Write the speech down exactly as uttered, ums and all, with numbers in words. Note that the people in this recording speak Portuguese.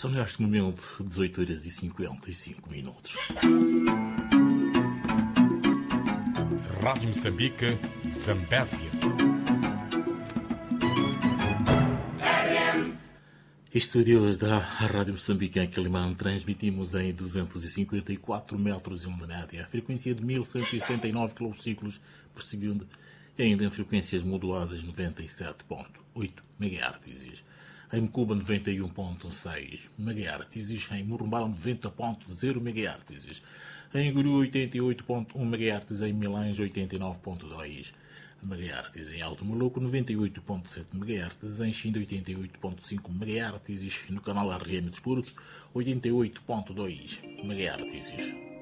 São neste momento dezoito horas e cinquenta e cinco minutos. Rádio Moçambique, Zambésia. Estúdios da Rádio Moçambique em Quilimane, transmitimos em duzentos e cinquenta e quatro metros de onda média, a frequência de mil cento e setenta e nove quilociclos por segundo, e ainda em frequências moduladas noventa e sete ponto oito megahertz. Em Cuba noventa e um ponto seis megahertz, em Morumbal noventa ponto zero megahertz, em Guru oitenta e oito ponto um megahertz, em Milange oitenta e nove ponto dois megahertz, em Alto Moluco noventa e oito ponto sete megahertz, em Xinda oitenta e oito ponto cinco megahertz, no canal R M Desporto oitenta e oito ponto dois megahertz.